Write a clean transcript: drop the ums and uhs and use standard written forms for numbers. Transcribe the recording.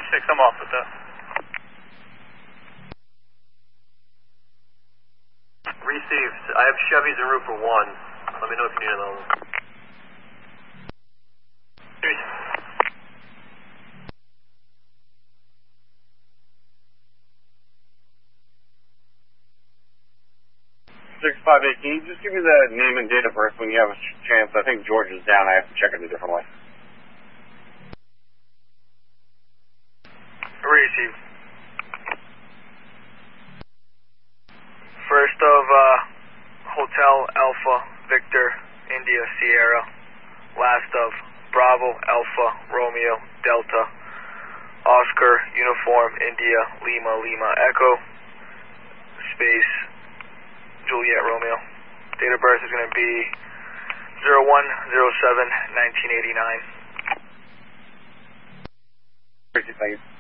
6, I'm off with that. Received. I have Chevys en route for 1. Let me know if you need another one. Cheers. 658, can you just give me the name and date of birth when you have a chance? I think George is down. I have to check it a different way. Received. First of Hotel Alpha Victor India Sierra. Last of Bravo Alpha Romeo Delta Oscar Uniform India Lima Lima Echo Space Juliet Romeo. Date of birth is going to be 01/07/1989. Thank you.